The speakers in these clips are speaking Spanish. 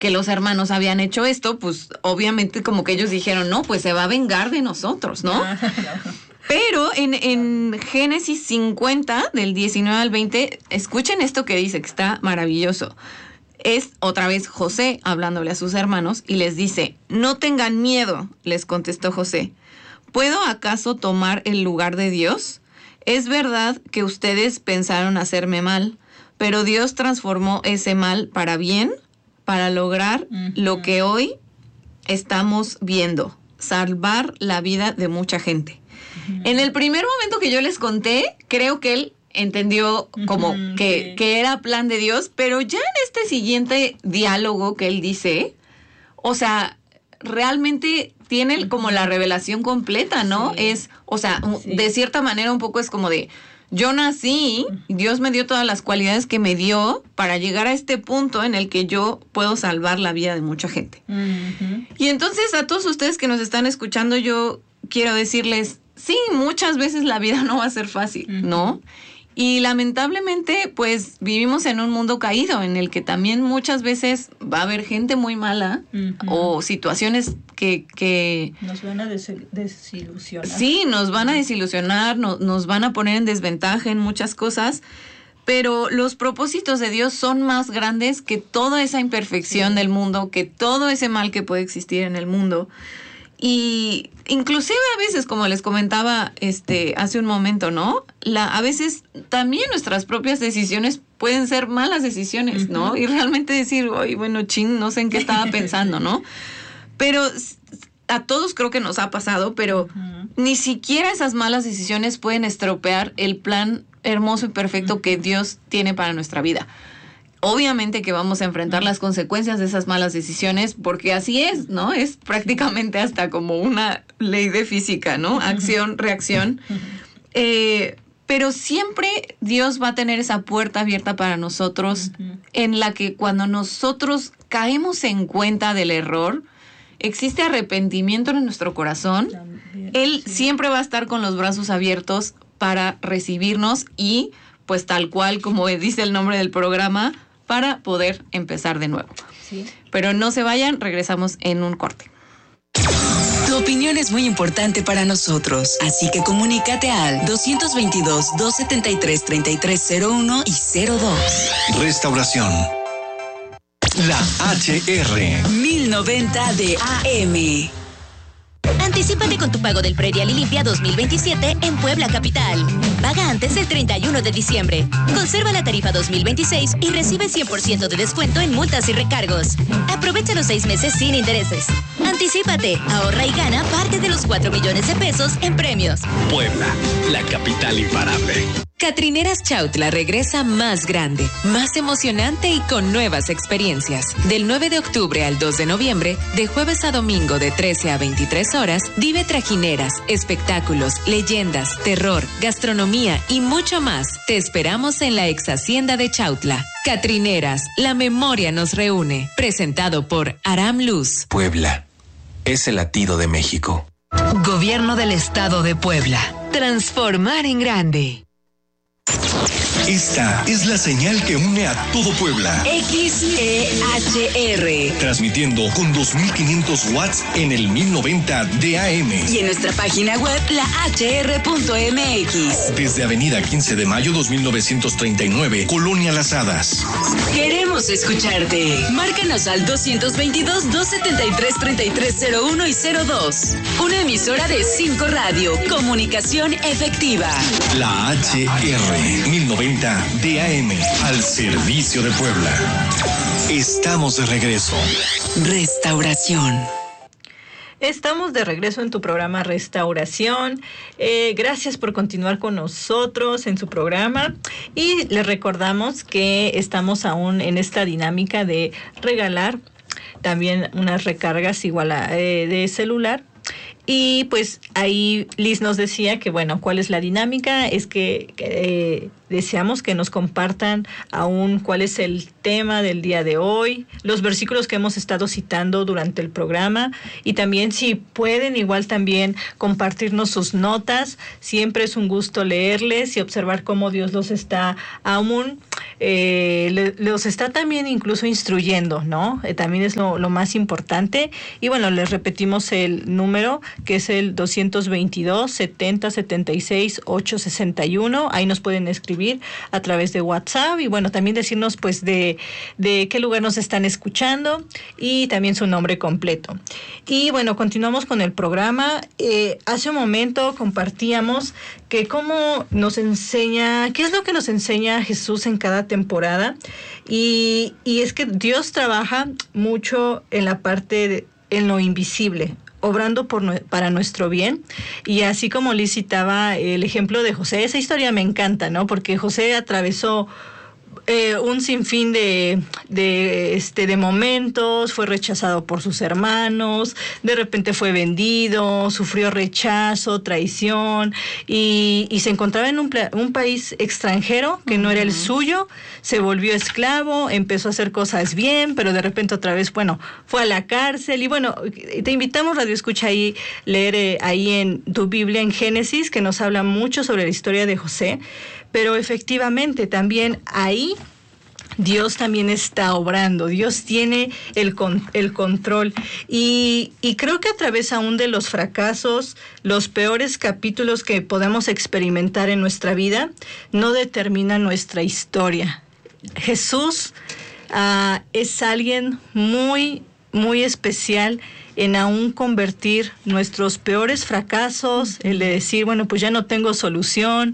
que los hermanos habían hecho esto, pues obviamente como que ellos dijeron, no, pues se va a vengar de nosotros, ¿no? Pero en Génesis 50, del 19 al 20, escuchen esto que dice, que está maravilloso. Es otra vez José hablándole a sus hermanos y les dice, no tengan miedo, les contestó José. ¿Puedo acaso tomar el lugar de Dios? Es verdad que ustedes pensaron hacerme mal, pero Dios transformó ese mal para bien, para lograr lo que hoy estamos viendo, salvar la vida de mucha gente. En el primer momento que yo les conté, creo que él entendió como que era plan de Dios, pero ya en este siguiente diálogo que él dice, o sea, realmente tiene como la revelación completa, ¿no? Sí. De cierta manera un poco es como de, yo nací, Dios me dio todas las cualidades que me dio para llegar a este punto en el que yo puedo salvar la vida de mucha gente. Y entonces a todos ustedes que nos están escuchando, yo quiero decirles, sí, muchas veces la vida no va a ser fácil, ¿no? Y lamentablemente, pues, vivimos en un mundo caído en el que también muchas veces va a haber gente muy mala o situaciones que nos van a desilusionar. Sí, nos van a desilusionar, nos van a poner en desventaja en muchas cosas, pero los propósitos de Dios son más grandes que toda esa imperfección del mundo, que todo ese mal que puede existir en el mundo. Y inclusive a veces, como les comentaba hace un momento, ¿no? A veces también nuestras propias decisiones pueden ser malas decisiones, ¿no? Y realmente decir, oye, bueno, no sé en qué estaba pensando, ¿no? Pero a todos creo que nos ha pasado, pero ni siquiera esas malas decisiones pueden estropear el plan hermoso y perfecto que Dios tiene para nuestra vida. Obviamente que vamos a enfrentar las consecuencias de esas malas decisiones, porque así es, ¿no? Es prácticamente hasta como una ley de física, ¿no? Acción, reacción. Pero siempre Dios va a tener esa puerta abierta para nosotros, en la que cuando nosotros caemos en cuenta del error, existe arrepentimiento en nuestro corazón. Él siempre va a estar con los brazos abiertos para recibirnos y, pues tal cual como dice el nombre del programa, para poder empezar de nuevo. Sí. Pero no se vayan, regresamos en un corte. Tu opinión es muy importante para nosotros, así que comunícate al 222-273-3301 y 02. Restauración. La HR. 1090 de AM. Anticípate con tu pago del Predial y Limpia 2027 en Puebla Capital. Paga antes del 31 de diciembre. Conserva la tarifa 2026 y recibe 100% de descuento en multas y recargos. Aprovecha los 6 meses sin intereses. Anticípate, ahorra y gana parte de los 4 millones de pesos en premios. Puebla, la capital imparable. Catrineras Chautla regresa más grande, más emocionante y con nuevas experiencias. Del 9 de octubre al 2 de noviembre, de jueves a domingo de 13 a 23 horas, vive trajineras, espectáculos, leyendas, terror, gastronomía y mucho más. Te esperamos en la ex hacienda de Chautla. Catrineras, la memoria nos reúne. Presentado por Aram Luz. Puebla es el latido de México. Gobierno del Estado de Puebla. Transformar en grande. Esta es la señal que une a todo Puebla. XEHR. Transmitiendo con 2500 watts en el 1090 de AM. Y en nuestra página web, lahr.mx. Desde Avenida 15 de Mayo 2939, Colonia Las Hadas. Queremos escucharte. Márcanos al 222-273-3301 y 02. Una emisora de 5 Radio. Comunicación efectiva. La HR 1090 DAM, al servicio de Puebla. Estamos de regreso. Restauración. Estamos de regreso en tu programa Restauración. Gracias por continuar con nosotros en su programa. Y les recordamos que estamos aún en esta dinámica de regalar también unas recargas igual de celular. Y pues ahí Liz nos decía que, bueno, ¿cuál es la dinámica? Es que deseamos que nos compartan aún cuál es el tema del día de hoy, los versículos que hemos estado citando durante el programa, y también si pueden igual también compartirnos sus notas. Siempre es un gusto leerles y observar cómo Dios los está aún los está también incluso instruyendo, ¿no? También es lo más importante. Y bueno, les repetimos el número, que es el 222-70-76-861. Ahí nos pueden escribir a través de WhatsApp y bueno, también decirnos pues de qué lugar nos están escuchando y también su nombre completo. Y bueno, continuamos con el programa. Hace un momento compartíamos que cómo nos enseña, qué es lo que nos enseña Jesús en cada temporada. Y es que Dios trabaja mucho en la parte en lo invisible, obrando para nuestro bien. Y así como Liz citaba el ejemplo de José, esa historia me encanta, ¿no? Porque José atravesó un sinfín de momentos, fue rechazado por sus hermanos, de repente fue vendido, sufrió rechazo, traición y se encontraba en un país extranjero que no era el suyo, se volvió esclavo, empezó a hacer cosas bien, pero de repente otra vez, bueno, fue a la cárcel y bueno, te invitamos, Radio Escucha, ahí leer ahí en tu Biblia en Génesis, que nos habla mucho sobre la historia de José. Pero efectivamente también ahí Dios también está obrando, Dios tiene el control y creo que a través aún de los fracasos, los peores capítulos que podemos experimentar en nuestra vida, no determinan nuestra historia. Jesús es alguien muy, muy especial en aún convertir nuestros peores fracasos, el de decir, bueno, pues ya no tengo solución,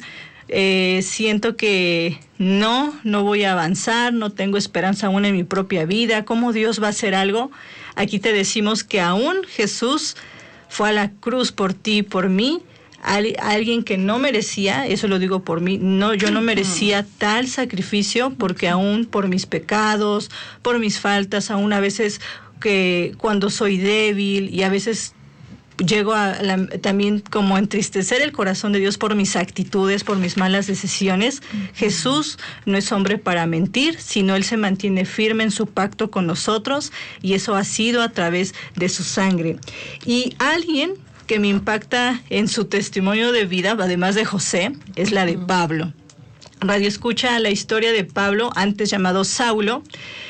siento que no voy a avanzar, no tengo esperanza aún en mi propia vida, ¿cómo Dios va a hacer algo? Aquí te decimos que aún Jesús fue a la cruz por ti y por mí, alguien que no merecía, eso lo digo por mí, yo no merecía tal sacrificio, porque aún por mis pecados, por mis faltas, aún a veces que cuando soy débil y a veces llego también como a entristecer el corazón de Dios por mis actitudes, por mis malas decisiones. Jesús no es hombre para mentir, sino Él se mantiene firme en su pacto con nosotros y eso ha sido a través de su sangre. Y alguien que me impacta en su testimonio de vida, además de José, es la de Pablo. Radio Escucha la historia de Pablo, antes llamado Saulo,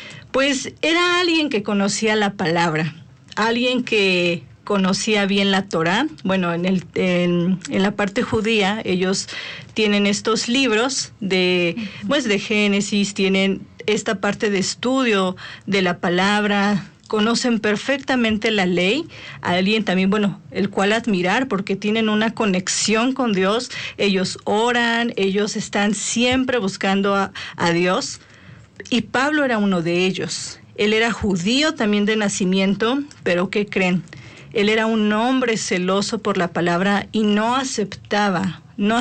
pues era alguien que conocía la palabra, alguien que conocía bien la Torá. Bueno, en la parte judía ellos tienen estos libros de Génesis, tienen esta parte de estudio de la palabra, conocen perfectamente la ley, alguien también, bueno, el cual admirar porque tienen una conexión con Dios, ellos oran, ellos están siempre buscando a Dios, y Pablo era uno de ellos. Él era judío también de nacimiento, pero ¿qué creen? Él era un hombre celoso por la palabra y no aceptaba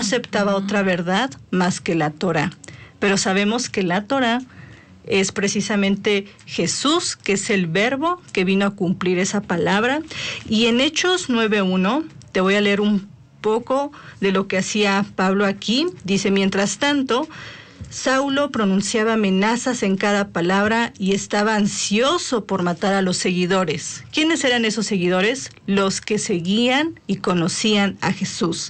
otra verdad más que la Torá. Pero sabemos que la Torá es precisamente Jesús, que es el verbo que vino a cumplir esa palabra. Y en Hechos 9:1, te voy a leer un poco de lo que hacía Pablo aquí. Dice, mientras tanto, Saulo pronunciaba amenazas en cada palabra y estaba ansioso por matar a los seguidores. ¿Quiénes eran esos seguidores? Los que seguían y conocían a Jesús.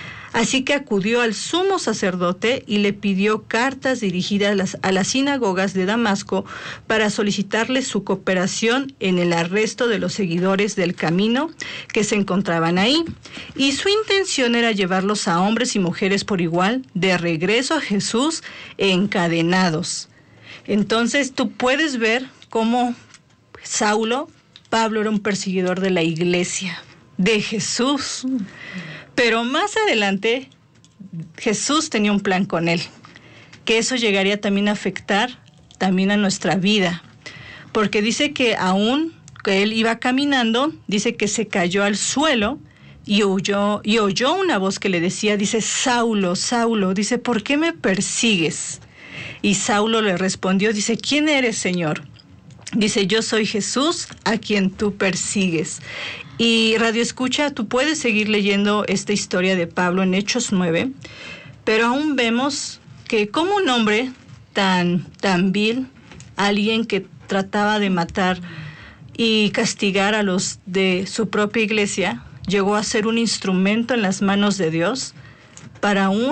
Así que acudió al sumo sacerdote y le pidió cartas dirigidas a las sinagogas de Damasco para solicitarle su cooperación en el arresto de los seguidores del camino que se encontraban ahí. Y su intención era llevarlos a hombres y mujeres por igual de regreso a Jesús encadenados. Entonces tú puedes ver cómo Pablo era un perseguidor de la iglesia, de Jesús. Pero más adelante, Jesús tenía un plan con él, que eso llegaría también a afectar también a nuestra vida. Porque dice que aún que él iba caminando, dice que se cayó al suelo y oyó una voz que le decía, dice, Saulo, Saulo, dice, ¿por qué me persigues? Y Saulo le respondió, dice, ¿quién eres, Señor? Dice, yo soy Jesús a quien tú persigues. Y Radio Escucha, tú puedes seguir leyendo esta historia de Pablo en Hechos 9, pero aún vemos que como un hombre tan vil, alguien que trataba de matar y castigar a los de su propia iglesia, llegó a ser un instrumento en las manos de Dios para aún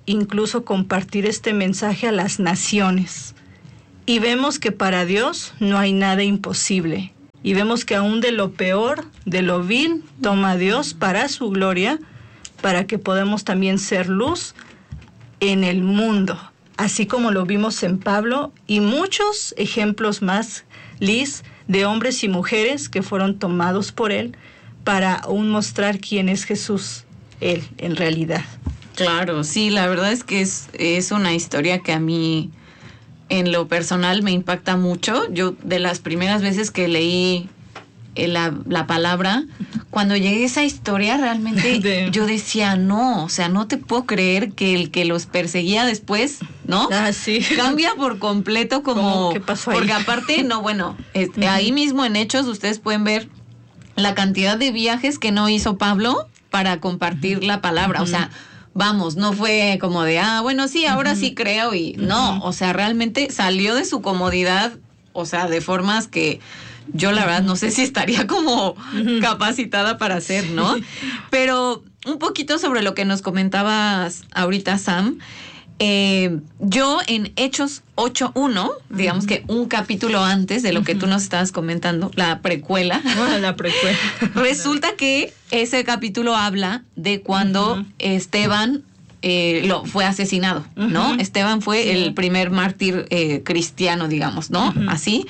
incluso compartir este mensaje a las naciones. Y vemos que para Dios no hay nada imposible. Y vemos que aún de lo peor, de lo vil, toma a Dios para su gloria, para que podamos también ser luz en el mundo. Así como lo vimos en Pablo y muchos ejemplos más, Liz, de hombres y mujeres que fueron tomados por Él para aún mostrar quién es Jesús, Él, en realidad. Claro, sí, la verdad es que es una historia que a mí, en lo personal, me impacta mucho. Yo, de las primeras veces que leí la palabra, cuando llegué a esa historia, realmente yo decía, no, o sea, no te puedo creer que el que los perseguía después, ¿no? Sí. Cambia por completo como... ¿Qué pasó ahí? Porque aparte, no, bueno, ahí mismo en Hechos ustedes pueden ver la cantidad de viajes que no hizo Pablo para compartir la palabra, o sea... Vamos, no fue como de, bueno, sí, ahora sí creo y no, o sea, realmente salió de su comodidad, o sea, de formas que yo la verdad no sé si estaría como capacitada para hacer, ¿no? Pero un poquito sobre lo que nos comentabas ahorita, Sam. Yo en Hechos 8.1, digamos que un capítulo antes de lo que tú nos estabas comentando, la precuela. La precuela. Resulta que ese capítulo habla de cuando Esteban fue asesinado, ¿no? Esteban fue el primer mártir cristiano, digamos, ¿no? Así.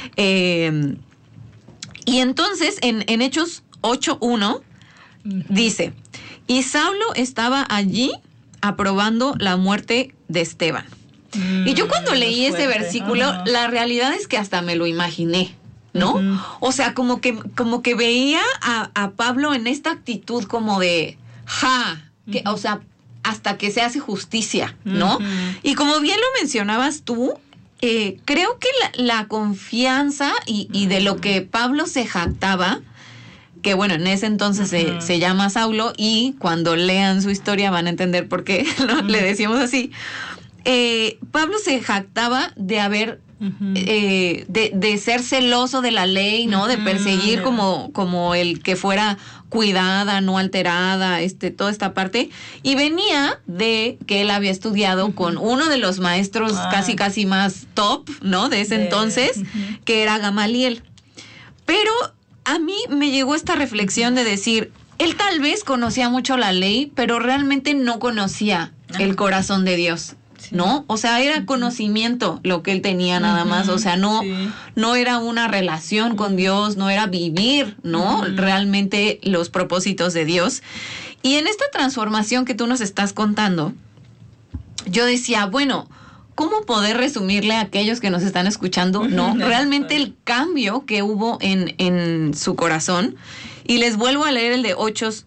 Y entonces en Hechos 8.1 dice, y Saulo estaba allí aprobando la muerte de Esteban. Y yo cuando leí ese versículo, la realidad es que hasta me lo imaginé, ¿no? O sea, como que veía a Pablo en esta actitud como de, o sea, hasta que se hace justicia, ¿no? Y como bien lo mencionabas tú, creo que la confianza y de lo que Pablo se jactaba, que bueno, en ese entonces se llama Saulo, y cuando lean su historia van a entender por qué le decimos así. Pablo se jactaba de haber, de ser celoso de la ley, ¿no? De perseguir como el que fuera cuidada, no alterada, toda esta parte. Y venía de que él había estudiado con uno de los maestros casi más top, ¿no? De ese entonces, que era Gamaliel. Pero a mí me llegó esta reflexión de decir, él tal vez conocía mucho la ley, pero realmente no conocía el corazón de Dios, ¿no? O sea, era conocimiento lo que él tenía nada más, o sea, no era una relación con Dios, no era vivir, ¿no? Realmente los propósitos de Dios. Y en esta transformación que tú nos estás contando, yo decía, bueno, ¿cómo poder resumirle a aquellos que nos están escuchando, no? Realmente el cambio que hubo en su corazón. Y les vuelvo a leer el de Hechos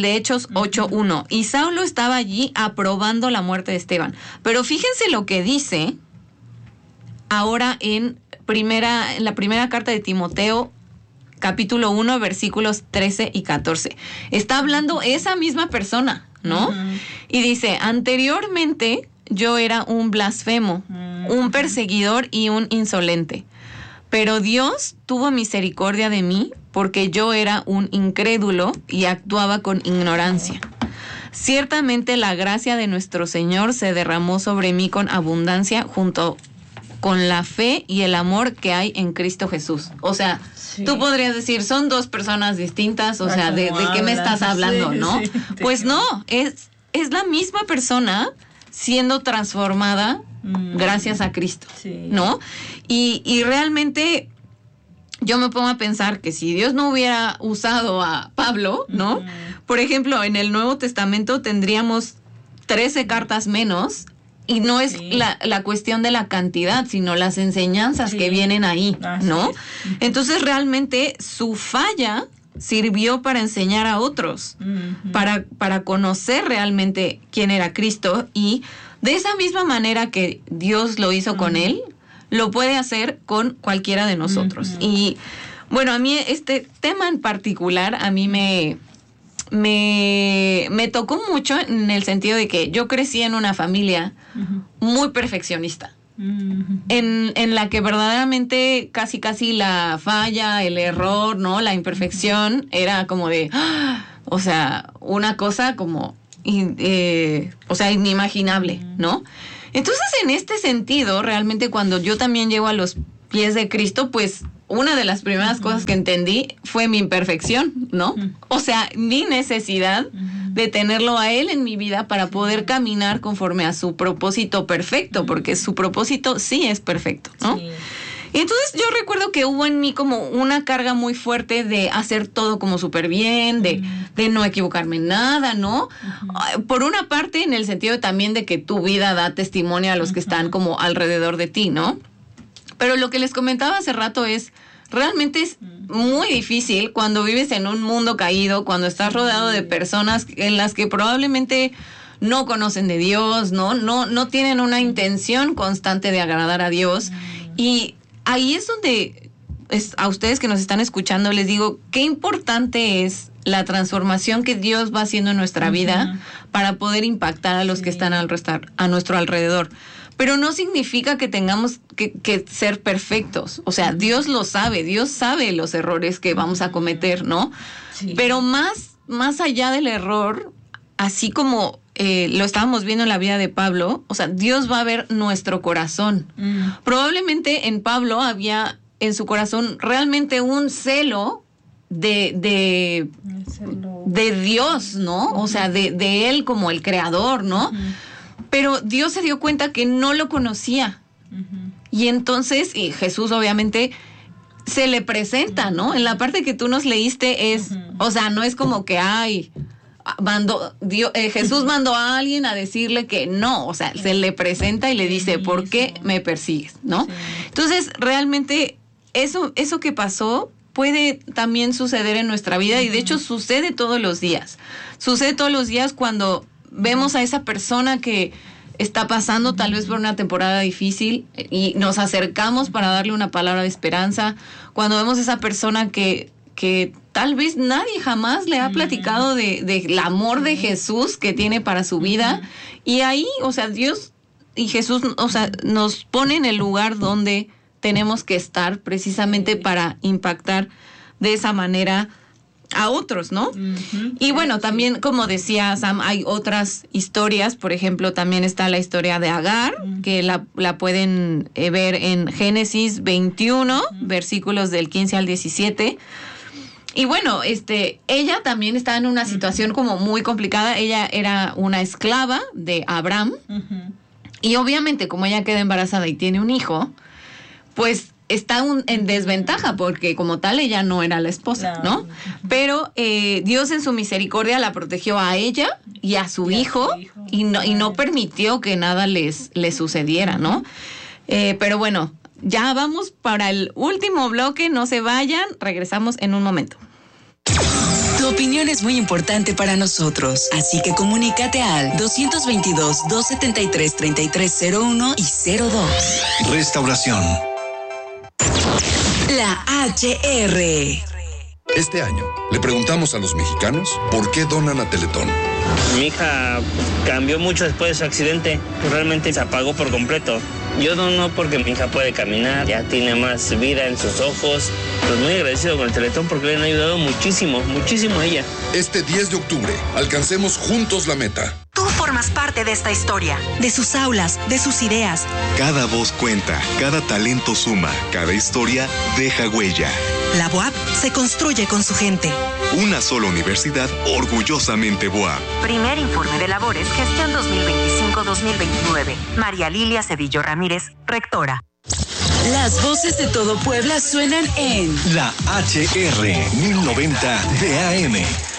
8.1. Y Saulo estaba allí aprobando la muerte de Esteban. Pero fíjense lo que dice ahora en la primera carta de Timoteo, capítulo 1, versículos 13 y 14. Está hablando esa misma persona, ¿no? Y dice, anteriormente yo era un blasfemo, un perseguidor y un insolente. Pero Dios tuvo misericordia de mí porque yo era un incrédulo y actuaba con ignorancia. Ciertamente la gracia de nuestro Señor se derramó sobre mí con abundancia junto con la fe y el amor que hay en Cristo Jesús. O sea, tú podrías decir, son dos personas distintas, o sea, ¿de qué me estás hablando, no? Pues no, es la misma persona siendo transformada gracias a Cristo, ¿no? Y realmente yo me pongo a pensar que si Dios no hubiera usado a Pablo, ¿no? Por ejemplo, en el Nuevo Testamento tendríamos 13 cartas menos, y no es la cuestión de la cantidad, sino las enseñanzas que vienen ahí, ¿no? Entonces realmente su falla sirvió para enseñar a otros, para conocer realmente quién era Cristo, y de esa misma manera que Dios lo hizo con él, lo puede hacer con cualquiera de nosotros. Y bueno, a mí este tema en particular, a mí me tocó mucho en el sentido de que yo crecí en una familia muy perfeccionista. En la que verdaderamente casi la falla, el error, ¿no? La imperfección era como de, o sea, una cosa como inimaginable, ¿no? Entonces, en este sentido, realmente cuando yo también llego a los pies de Cristo, pues una de las primeras cosas que entendí fue mi imperfección, ¿no? O sea, mi necesidad de tenerlo a Él en mi vida para poder caminar conforme a su propósito perfecto, porque su propósito sí es perfecto, ¿no? Sí. Y entonces yo recuerdo que hubo en mí como una carga muy fuerte de hacer todo como súper bien, de no equivocarme en nada, ¿no? Por una parte, en el sentido también de que tu vida da testimonio a los que están como alrededor de ti, ¿no? Pero lo que les comentaba hace rato es, realmente es muy difícil cuando vives en un mundo caído, cuando estás rodeado de personas en las que probablemente no conocen de Dios, no tienen una intención constante de agradar a Dios. Y ahí es donde a ustedes que nos están escuchando les digo, qué importante es la transformación que Dios va haciendo en nuestra vida para poder impactar a los que están a nuestro alrededor. Pero no significa que tengamos que ser perfectos. O sea, Dios lo sabe, Dios sabe los errores que vamos a cometer, ¿no? Sí. Pero más allá del error, así como lo estábamos viendo en la vida de Pablo, o sea, Dios va a ver nuestro corazón. Probablemente en Pablo había en su corazón realmente un celo de Dios, ¿no? O sea, de Él como el creador, ¿no? Pero Dios se dio cuenta que no lo conocía. Y entonces, y Jesús obviamente se le presenta, ¿no? En la parte que tú nos leíste es, o sea, no es como que, Jesús mandó a alguien a decirle que no, o sea, se le presenta y le dice, ¿por qué me persigues? ¿No? Sí. Entonces, realmente, eso que pasó puede también suceder en nuestra vida y de hecho sucede todos los días. Sucede todos los días cuando vemos a esa persona que está pasando tal vez por una temporada difícil y nos acercamos para darle una palabra de esperanza. Cuando vemos a esa persona que tal vez nadie jamás le ha platicado del amor de Jesús que tiene para su vida. Y ahí, o sea, Dios y Jesús, o sea, nos pone en el lugar donde tenemos que estar precisamente para impactar de esa manera a otros, ¿no? Y bueno, también, como decía Sam, hay otras historias. Por ejemplo, también está la historia de Agar, que la pueden ver en Génesis 21, versículos del 15 al 17. Y bueno, ella también estaba en una situación como muy complicada. Ella era una esclava de Abraham. Y obviamente, como ella queda embarazada y tiene un hijo, pues está en desventaja porque como tal ella no era la esposa, ¿no? Pero Dios en su misericordia la protegió a ella y a su hijo y no permitió que nada les sucediera, ¿no? Pero bueno, ya vamos para el último bloque, no se vayan, regresamos en un momento. Tu opinión es muy importante para nosotros, así que comunícate al 222-273-3301 y 02. Restauración. La HR. Este año le preguntamos a los mexicanos por qué donan a Teletón. Mi hija cambió mucho después de su accidente. Realmente se apagó por completo. Yo dono porque mi hija puede caminar, ya tiene más vida en sus ojos. Pues muy agradecido con el Teletón porque le han ayudado muchísimo, muchísimo a ella. Este 10 de octubre, alcancemos juntos la meta. Tú formas parte de esta historia, de sus aulas, de sus ideas. Cada voz cuenta, cada talento suma, cada historia deja huella. La BUAP se construye con su gente. Una sola universidad orgullosamente BUAP. Primer informe de labores, gestión 2025-2029. María Lilia Cedillo Ramírez, rectora. Las voces de todo Puebla suenan en La HR 1090 de AM.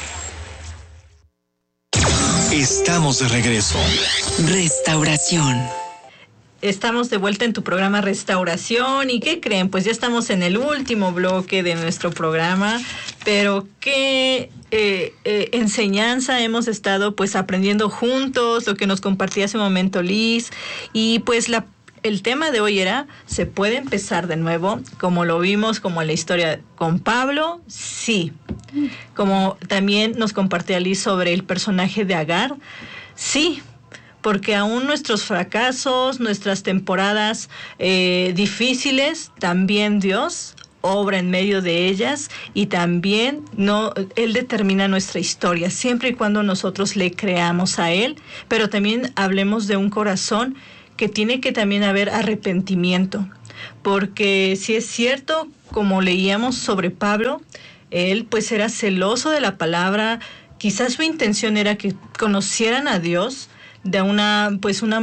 Estamos de regreso. Restauración. Estamos de vuelta en tu programa Restauración. ¿Y qué creen? Pues ya estamos en el último bloque de nuestro programa. Pero qué enseñanza hemos estado pues aprendiendo juntos, lo que nos compartía hace un momento Liz. Y pues el tema de hoy era, ¿se puede empezar de nuevo? Como lo vimos como en la historia con Pablo, sí. Como también nos compartía Liz sobre el personaje de Agar, sí. Porque aún nuestros fracasos, nuestras temporadas difíciles, también Dios obra en medio de ellas y también Él determina nuestra historia, siempre y cuando nosotros le creamos a Él, pero también hablemos de un corazón que tiene que también haber arrepentimiento, porque si es cierto, como leíamos sobre Pablo, él pues era celoso de la palabra, quizás su intención era que conocieran a Dios de una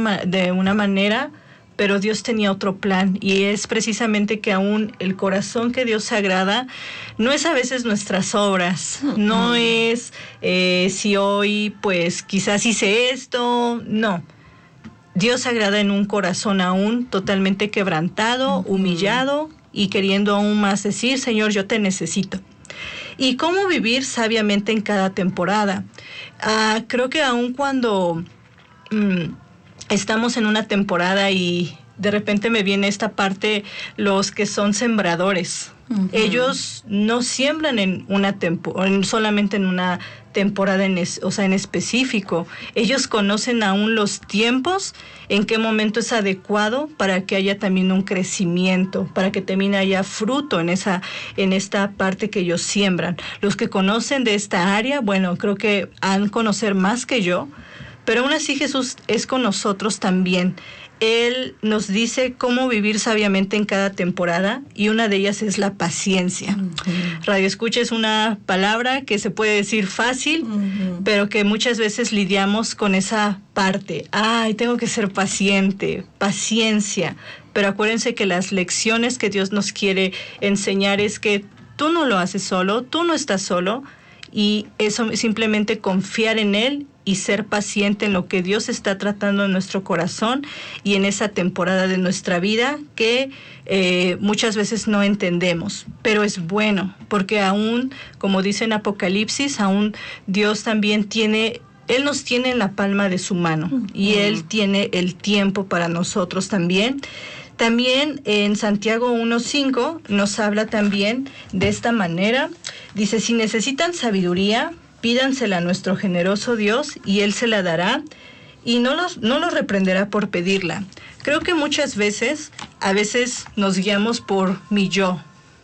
manera, pero Dios tenía otro plan, y es precisamente que aún el corazón que Dios agrada no es a veces nuestras obras, no es si hoy pues quizás hice esto, no. Dios agrada en un corazón aún totalmente quebrantado, humillado y queriendo aún más decir, Señor, yo te necesito. ¿Y cómo vivir sabiamente en cada temporada? Creo que aún cuando estamos en una temporada y de repente me viene esta parte, los que son sembradores. Ellos no siembran en solamente en una temporada en específico. Ellos conocen aún los tiempos, en qué momento es adecuado para que haya también un crecimiento, para que también haya fruto en esta parte que ellos siembran. Los que conocen de esta área, bueno, creo que han de conocer más que yo, pero aún así Jesús es con nosotros también. Él nos dice cómo vivir sabiamente en cada temporada, y una de ellas es la paciencia. Radio escucha es una palabra que se puede decir fácil, pero que muchas veces lidiamos con esa parte. Tengo que ser paciente, paciencia. Pero acuérdense que las lecciones que Dios nos quiere enseñar es que tú no lo haces solo, tú no estás solo, y eso simplemente confiar en Él y ser paciente en lo que Dios está tratando en nuestro corazón y en esa temporada de nuestra vida que muchas veces no entendemos, pero es bueno, porque aún, como dice en Apocalipsis, aún Dios también Él nos tiene en la palma de su mano, y Él tiene el tiempo para nosotros también. También en Santiago 1:5 nos habla también de esta manera. Dice, si necesitan sabiduría, pídansela a nuestro generoso Dios y Él se la dará, y no los reprenderá por pedirla. Creo que muchas veces, a veces nos guiamos por mi yo.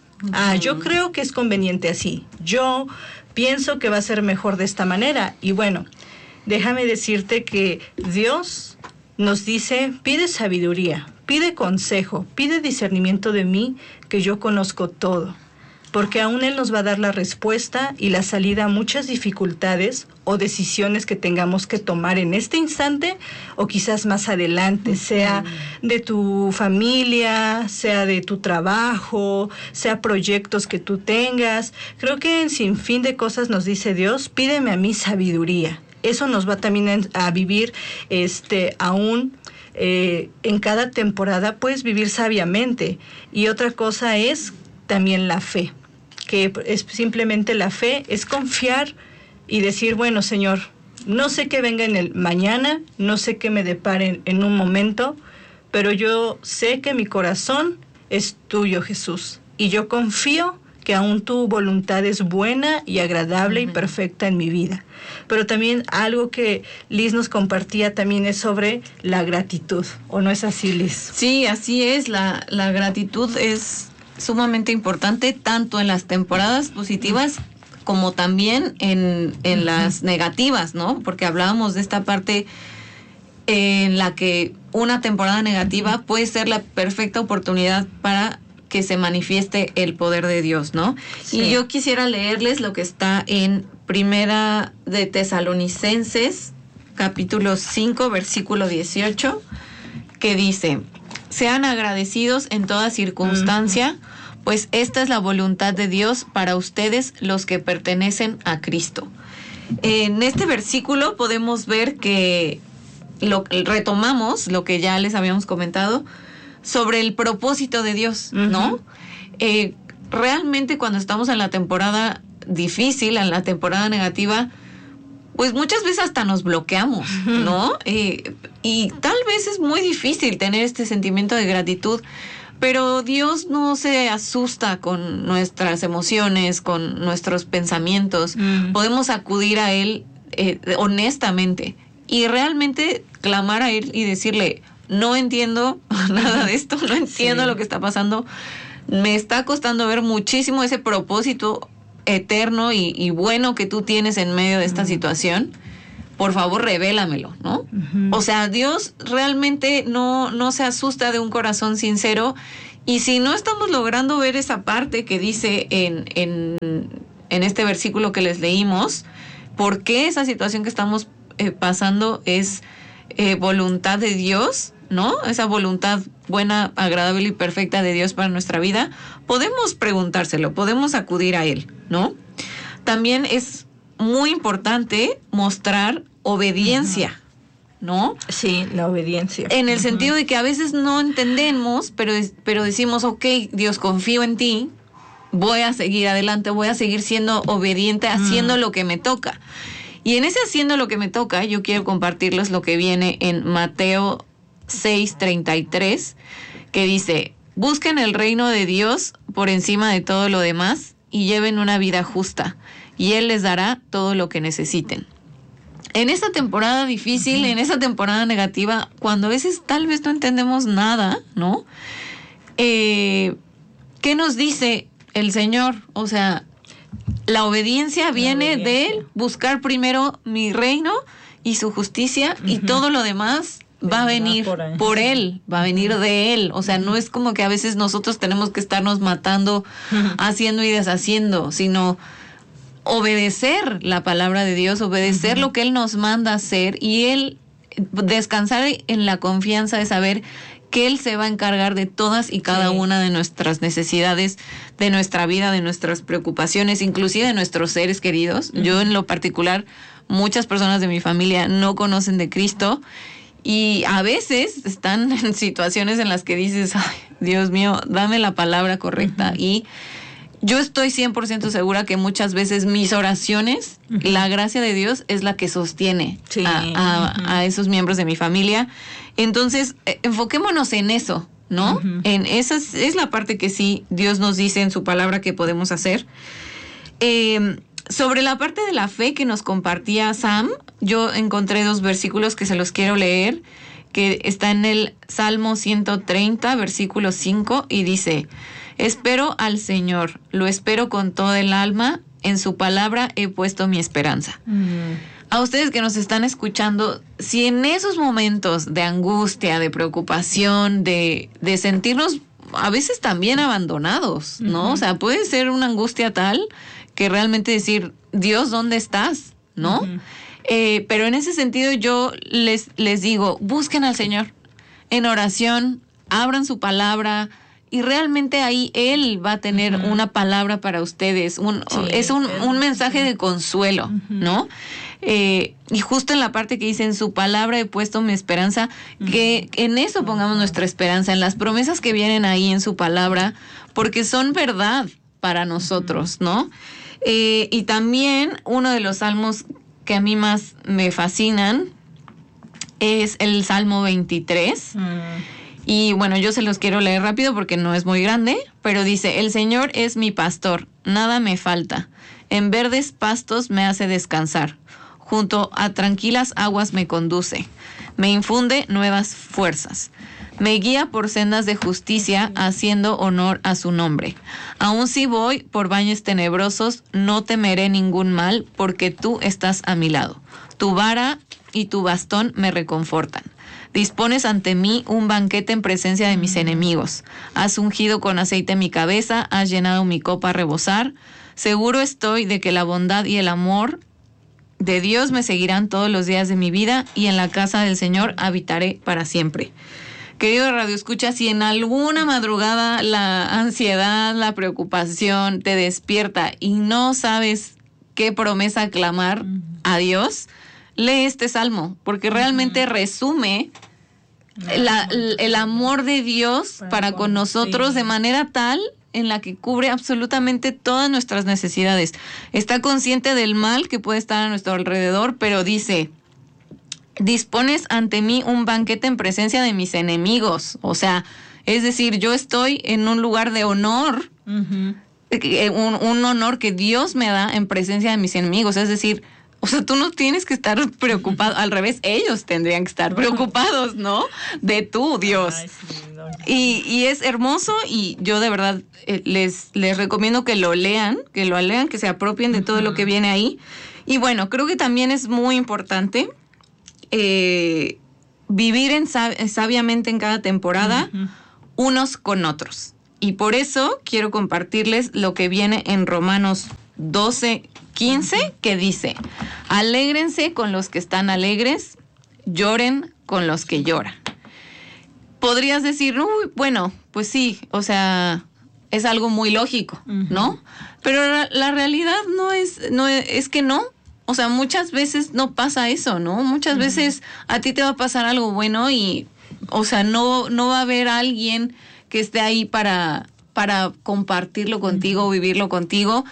Yo creo que es conveniente así. Yo pienso que va a ser mejor de esta manera. Y bueno, déjame decirte que Dios nos dice, pide sabiduría, pide consejo, pide discernimiento de mí, que yo conozco todo. Porque aún Él nos va a dar la respuesta y la salida a muchas dificultades o decisiones que tengamos que tomar en este instante o quizás más adelante, sea de tu familia, sea de tu trabajo, sea proyectos que tú tengas. Creo que en sinfín de cosas nos dice Dios, pídeme a mí sabiduría. Eso nos va también a vivir aún en cada temporada, puedes vivir sabiamente. Y otra cosa es también la fe, que es simplemente la fe, es confiar y decir, bueno, Señor, no sé qué venga en el mañana, no sé qué me deparen en un momento, pero yo sé que mi corazón es tuyo, Jesús, y yo confío que aún tu voluntad es buena y agradable y perfecta en mi vida. Pero también algo que Liz nos compartía también es sobre la gratitud, ¿o no es así, Liz? Sí, así es, la gratitud es sumamente importante tanto en las temporadas positivas como también en las negativas, ¿no? Porque hablábamos de esta parte en la que una temporada negativa puede ser la perfecta oportunidad para que se manifieste el poder de Dios, ¿no? Sí. Y yo quisiera leerles lo que está en Primera de Tesalonicenses, capítulo 5, versículo 18, que dice, sean agradecidos en toda circunstancia, pues esta es la voluntad de Dios para ustedes los que pertenecen a Cristo. En este versículo podemos ver que retomamos lo que ya les habíamos comentado sobre el propósito de Dios, ¿no? Realmente cuando estamos en la temporada difícil, en la temporada negativa, pues muchas veces hasta nos bloqueamos, ¿no? Y tal vez es muy difícil tener este sentimiento de gratitud, pero Dios no se asusta con nuestras emociones, con nuestros pensamientos. Podemos acudir a Él honestamente y realmente clamar a Él y decirle, no entiendo nada de esto, no entiendo lo que está pasando, Me está costando ver muchísimo ese propósito eterno y bueno que tú tienes en medio de esta situación. Por favor, revélamelo, ¿no? O sea, Dios realmente no se asusta de un corazón sincero, y si no estamos logrando ver esa parte que dice en este versículo que les leímos, ¿por qué esa situación que estamos pasando es voluntad de Dios, ¿no? Esa voluntad buena, agradable y perfecta de Dios para nuestra vida, podemos preguntárselo, podemos acudir a Él, ¿no? También es muy importante mostrar obediencia, ¿no? Sí, la obediencia. En el sentido de que a veces no entendemos, pero decimos, ok, Dios, confío en ti, voy a seguir adelante, voy a seguir siendo obediente, haciendo lo que me toca. Y en ese haciendo lo que me toca, yo quiero compartirles lo que viene en Mateo 6:33, que dice: busquen el reino de Dios por encima de todo lo demás y lleven una vida justa, y Él les dará todo lo que necesiten. En esta temporada difícil, en esta temporada negativa, cuando a veces tal vez no entendemos nada, ¿no? ¿Qué nos dice el Señor? O sea, la obediencia viene de Él, buscar primero mi reino y su justicia, y todo lo demás va a venir por Él, va a venir de Él. O sea, no es como que a veces nosotros tenemos que estarnos matando, haciendo y deshaciendo, sino obedecer la palabra de Dios, obedecer lo que Él nos manda hacer, y Él descansar en la confianza de saber que Él se va a encargar de todas y cada una de nuestras necesidades, de nuestra vida, de nuestras preocupaciones, inclusive de nuestros seres queridos. Yo en lo particular, muchas personas de mi familia no conocen de Cristo, y a veces están en situaciones en las que dices, ay, Dios mío, dame la palabra correcta. Y yo estoy 100% segura que muchas veces mis oraciones, la gracia de Dios es la que sostiene a esos miembros de mi familia. Entonces, enfoquémonos en eso, ¿no? En esa es la parte que sí Dios nos dice en su palabra que podemos hacer. Sobre la parte de la fe que nos compartía Sam, yo encontré 2 versículos que se los quiero leer, que está en el Salmo 130, versículo 5, y dice: espero al Señor, lo espero con todo el alma, en su palabra he puesto mi esperanza. A ustedes que nos están escuchando, si en esos momentos de angustia, de preocupación, de sentirnos a veces también abandonados, ¿no? O sea, puede ser una angustia tal que realmente decir, Dios, ¿dónde estás? ¿No? Pero en ese sentido yo les digo, busquen al Señor en oración, abran su palabra, y realmente ahí Él va a tener una palabra para ustedes. Es un mensaje de consuelo, ¿no? Y justo en la parte que dice, en su palabra he puesto mi esperanza, que en eso pongamos nuestra esperanza, en las promesas que vienen ahí en su palabra, porque son verdad para nosotros, ¿no? Y también uno de los salmos que a mí más me fascinan es el Salmo 23. Y bueno, yo se los quiero leer rápido porque no es muy grande, pero dice: el Señor es mi pastor, nada me falta. En verdes pastos me hace descansar. Junto a tranquilas aguas me conduce. Me infunde nuevas fuerzas. Me guía por sendas de justicia, haciendo honor a su nombre. Aun si voy por valles tenebrosos, no temeré ningún mal, porque tú estás a mi lado. Tu vara y tu bastón me reconfortan. Dispones ante mí un banquete en presencia de mis enemigos. Has ungido con aceite mi cabeza, has llenado mi copa a rebosar. Seguro estoy de que la bondad y el amor de Dios me seguirán todos los días de mi vida, y en la casa del Señor habitaré para siempre. Querido Radio Escucha, si en alguna madrugada la ansiedad, la preocupación te despierta y no sabes qué promesa clamar a Dios, lee este salmo, porque realmente resume el amor de Dios para con nosotros de manera tal en la que cubre absolutamente todas nuestras necesidades. Está consciente del mal que puede estar a nuestro alrededor, pero dice: dispones ante mí un banquete en presencia de mis enemigos. O sea, es decir, yo estoy en un lugar de honor, un honor que Dios me da en presencia de mis enemigos. Es decir, O sea, tú no tienes que estar preocupado, al revés, ellos tendrían que estar preocupados, ¿no? De tú, Dios. Ay, sí, no. Y es hermoso y yo de verdad les recomiendo que lo lean, que se apropien de todo lo que viene ahí. Y bueno, creo que también es muy importante vivir sabiamente en cada temporada unos con otros. Y por eso quiero compartirles lo que viene en Romanos 12:15, que dice: alégrense con los que están alegres, lloren con los que lloran. Podrías decir, uy, bueno, pues sí, o sea, es algo muy lógico, ¿no? Pero la realidad no es que no. O sea, muchas veces no pasa eso, ¿no? Muchas veces a ti te va a pasar algo bueno y, o sea, no va a haber alguien que esté ahí para compartirlo contigo o vivirlo contigo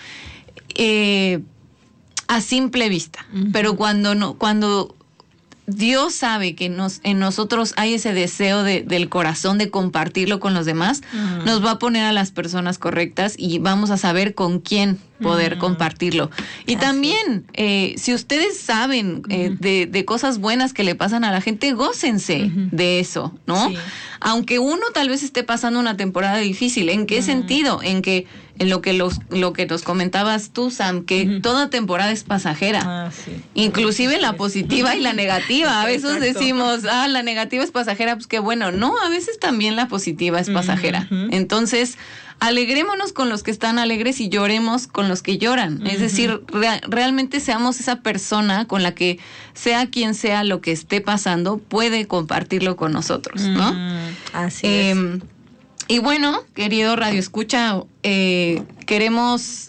a simple vista. Pero cuando Dios sabe que en nosotros hay ese deseo del corazón de compartirlo con los demás, nos va a poner a las personas correctas y vamos a saber con quién poder compartirlo. Y también, si ustedes saben de cosas buenas que le pasan a la gente, gócense de eso, ¿no? Sí. Aunque uno tal vez esté pasando una temporada difícil. ¿En qué sentido? En lo que nos comentabas tú, Sam, que toda temporada es pasajera. Sí. Inclusive la positiva y la negativa. A veces decimos, la negativa es pasajera, pues qué bueno. No, a veces también la positiva es pasajera. Entonces, alegrémonos con los que están alegres y lloremos con los que lloran. Es decir, realmente seamos esa persona con la que sea quien sea lo que esté pasando, puede compartirlo con nosotros, ¿no? Así es. Y bueno, querido Radio Escucha, queremos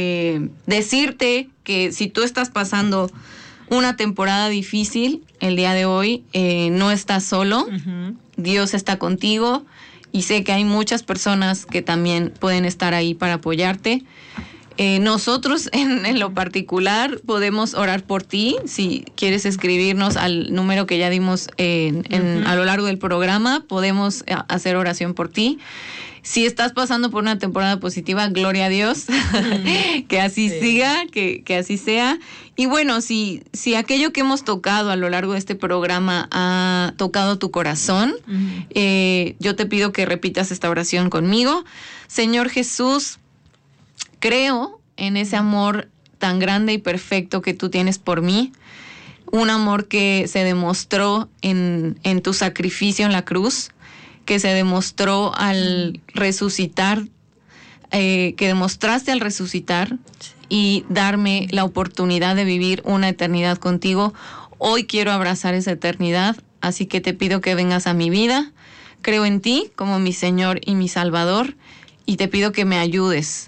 decirte que si tú estás pasando una temporada difícil el día de hoy, no estás solo, Dios está contigo y sé que hay muchas personas que también pueden estar ahí para apoyarte. Nosotros en lo particular podemos orar por ti. Si quieres escribirnos al número que ya dimos a lo largo del programa, podemos hacer oración por ti. Si estás pasando por una temporada positiva, gloria a Dios, que así siga, que así sea. Y bueno, si aquello que hemos tocado a lo largo de este programa ha tocado tu corazón, yo te pido que repitas esta oración conmigo. Señor Jesús, creo en ese amor tan grande y perfecto que tú tienes por mí, un amor que se demostró en tu sacrificio en la cruz, que se demostró al resucitar, que demostraste al resucitar y darme la oportunidad de vivir una eternidad contigo. Hoy quiero abrazar esa eternidad, así que te pido que vengas a mi vida. Creo en ti como mi Señor y mi Salvador y te pido que me ayudes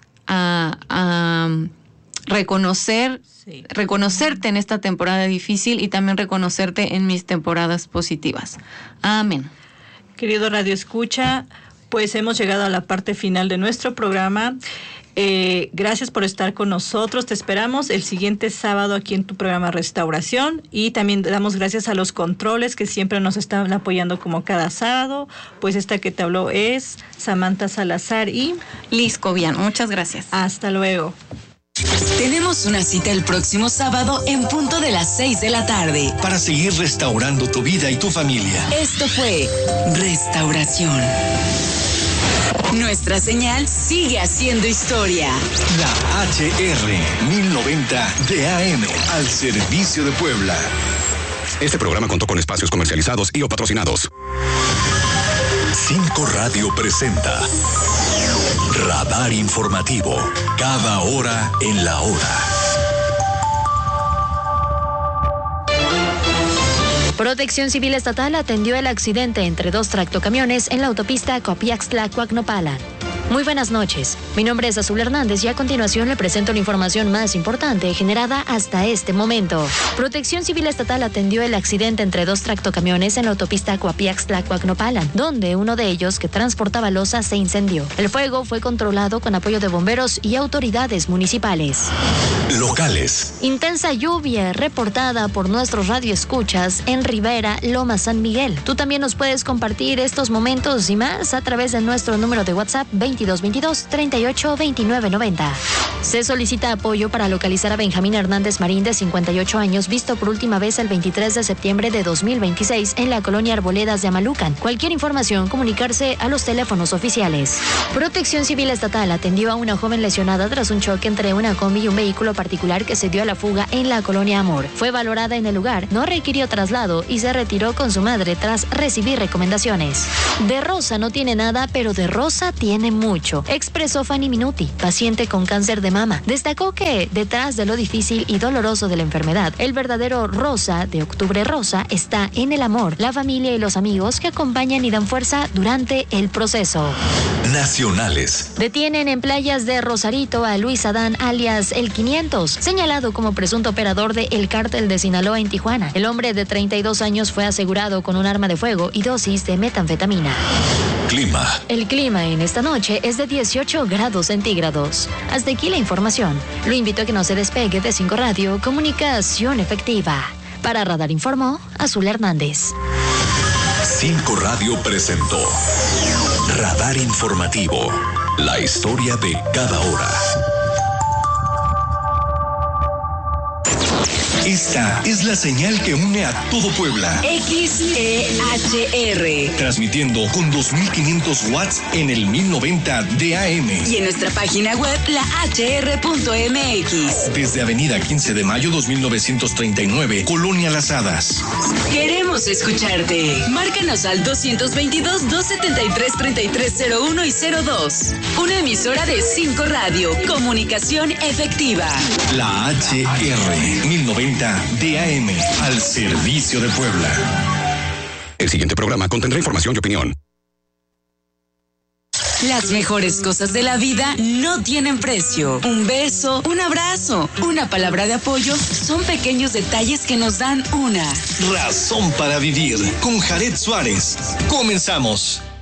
a reconocerte en esta temporada difícil y también reconocerte en mis temporadas positivas. Amén. Querido Radio Escucha, pues hemos llegado a la parte final de nuestro programa. Gracias por estar con nosotros. Te esperamos el siguiente sábado aquí en tu programa Restauración y también damos gracias a los controles que siempre nos están apoyando como cada sábado. Pues esta que te habló es Samantha Salazar y Liz Cobian. Muchas gracias. Hasta luego. Tenemos una cita el próximo sábado en punto de las 6 de la tarde. Para seguir restaurando tu vida y tu familia. Esto fue Restauración. Nuestra señal sigue haciendo historia. La HR 1090 de AM al servicio de Puebla. Este programa contó con espacios comercializados y o patrocinados. 5 Radio presenta Radar Informativo. Cada hora en la hora. Protección Civil Estatal atendió el accidente entre 2 tractocamiones en la autopista Copiaxtla-Cuacnopalan. Muy buenas noches, mi nombre es Azul Hernández y a continuación le presento la información más importante generada hasta este momento. Protección Civil Estatal atendió el accidente entre 2 tractocamiones en la autopista Copiaxtla-Cuacnopalan, donde uno de ellos, que transportaba losa, se incendió. El fuego fue controlado con apoyo de bomberos y autoridades municipales. Locales. Intensa lluvia reportada por nuestros radioescuchas en Rivera, Loma San Miguel. Tú también nos puedes compartir estos momentos y más a través de nuestro número de WhatsApp 20 2222-382990. Se solicita apoyo para localizar a Benjamín Hernández Marín, de 58 años, visto por última vez el 23 de septiembre de 2026 en la colonia Arboledas de Amalucan. Cualquier información, comunicarse a los teléfonos oficiales. Protección Civil Estatal atendió a una joven lesionada tras un choque entre una combi y un vehículo particular que se dio a la fuga en la colonia Amor. Fue valorada en el lugar, no requirió traslado y se retiró con su madre tras recibir recomendaciones. De rosa no tiene nada, pero de rosa tiene mucho, expresó Fanny Minuti, paciente con cáncer de mama. Destacó que detrás de lo difícil y doloroso de la enfermedad, el verdadero rosa de Octubre Rosa está en el amor, la familia y los amigos que acompañan y dan fuerza durante el proceso. Nacionales. Detienen en playas de Rosarito a Luis Adán, alias El 500, señalado como presunto operador de El Cártel de Sinaloa en Tijuana. El hombre de 32 años fue asegurado con un arma de fuego y dosis de metanfetamina. Clima. El clima en esta noche es de 18 grados centígrados. Hasta aquí la información. Lo invito a que no se despegue de 5 Radio, comunicación efectiva. Para Radar informó Azul Hernández. 5 Radio presentó Radar Informativo, la historia de cada hora. Esta es la señal que une a todo Puebla. XEHR. Transmitiendo con 2500 watts en el 1090 de AM. Y en nuestra página web, lahr.mx. Desde Avenida 15 de Mayo 2939, Colonia Las Hadas. Queremos escucharte. Márcanos al 222-273-3301 y 02. Una emisora de 5 Radio. Comunicación efectiva. La HR 1090 DAM, al servicio de Puebla. El siguiente programa contendrá información y opinión. Las mejores cosas de la vida no tienen precio. Un beso, un abrazo, una palabra de apoyo son pequeños detalles que nos dan una razón para vivir. Con Jared Suárez. Comenzamos.